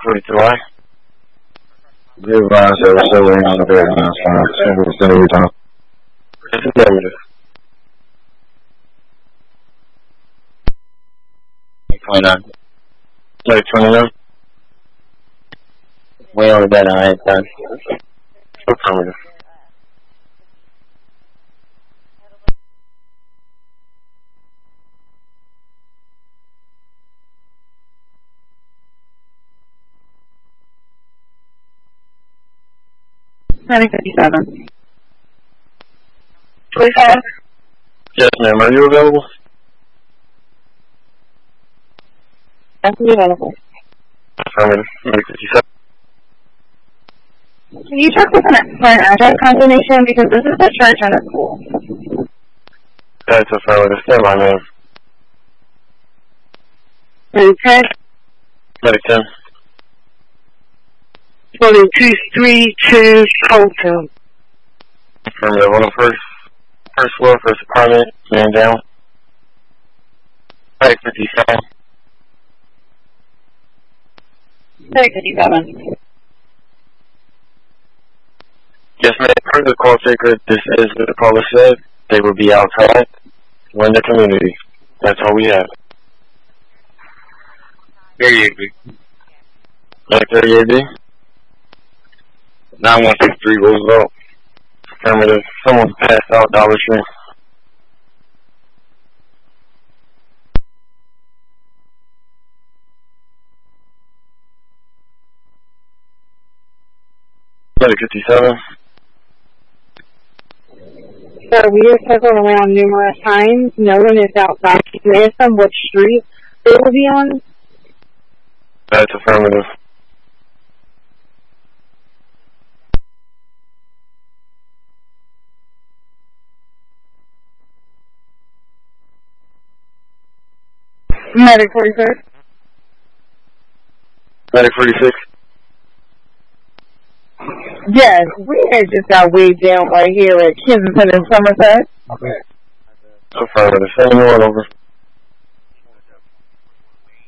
42I. Good advice, so we're on the bed. That's fine. Every time. It's affirmative. 29. 29. We only bet on 8 times. Affirmative. Medic 57. 25. Yes, ma'am. Are you available? I'm available. Affirmative. Medic 57. Can you check with an address confirmation because this is the church and a school? That's affirmative. Stand by, ma'am. Okay. Medic 10. 4232 Colton. Affirmative. On the first floor, first apartment, man down. Medic 57. Medic 57. Yes, ma'am. Per the call taker, this is what the caller said. They will be outside. We're in the community. That's all we have. 38B. Medic 38B. 9163 Roosevelt. Affirmative. Someone's passed out, Dollar Tree. Medic 57. So we have circled around numerous times. No one is outside. Can you ask them what street they will be on? That's affirmative. Medic 46. Medic 46. Yes, we had just got weighed down right here at Kensington and Somerset. Okay. Affirmative. Send me one over.